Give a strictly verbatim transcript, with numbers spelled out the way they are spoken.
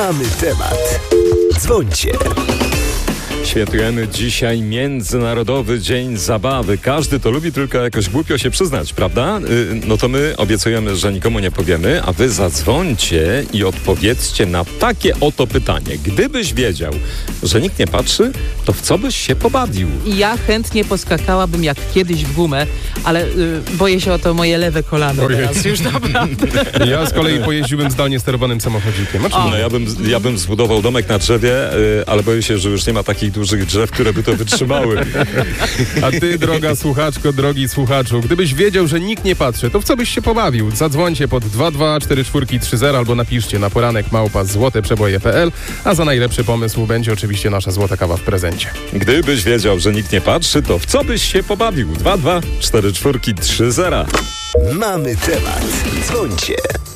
Mamy temat. Dzwońcie. Świętujemy dzisiaj Międzynarodowy Dzień Zabawy. Każdy to lubi, tylko jakoś głupio się przyznać, prawda? No to my obiecujemy, że nikomu nie powiemy, a wy zadzwońcie i odpowiedzcie na takie oto pytanie. Gdybyś wiedział, że nikt nie patrzy, to w co byś się pobawił? Ja chętnie poskakałabym jak kiedyś w gumę, ale y, boję się o to moje lewe kolano Ojej. teraz już naprawdę. Ja z kolei pojeździłbym zdalnie sterowanym samochodzikiem. No, ja bym, ja bym zbudował domek na drzewie, ale boję się, że już nie ma takich dużych drzew, które by to wytrzymały. A ty, droga słuchaczko, drogi słuchaczu, gdybyś wiedział, że nikt nie patrzy, to w co byś się pobawił? Zadzwońcie pod dwa dwa cztery cztery trzy zero albo napiszcie na poranek małpa złoteprzeboje kropka p l, a za najlepszy pomysł będzie oczywiście nasza złota kawa w prezencie. Gdybyś wiedział, że nikt nie patrzy, to w co byś się pobawił? dwa dwa cztery cztery trzy zero. Mamy temat. Dzwońcie.